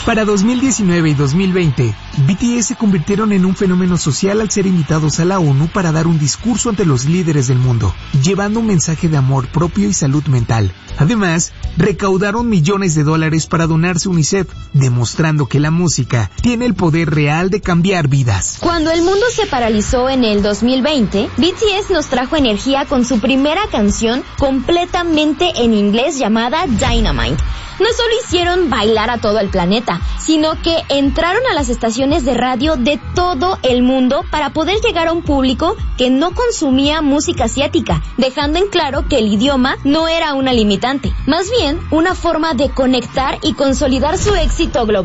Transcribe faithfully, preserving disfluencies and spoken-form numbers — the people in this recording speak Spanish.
Para dos mil diecinueve y dos mil veinte, B T S se convirtieron en un fenómeno social al ser invitados a la ONU para dar un discurso ante los líderes del mundo, llevando un mensaje de amor propio y salud mental. Además, recaudaron millones de dólares para donarse a UNICEF, demostrando que la música tiene el poder real de cambiar vidas. Cuando el mundo se paralizó en el dos mil veinte, B T S nos trajo energía con su primera canción completamente en inglés llamada Dynamite. No solo hicieron bailar a todo el planeta, sino que entraron a las estaciones de radio de todo el mundo para poder llegar a un público que no consumía música asiática, dejando en claro que el idioma no era una limitante, más bien una forma de conectar y consolidar su éxito global.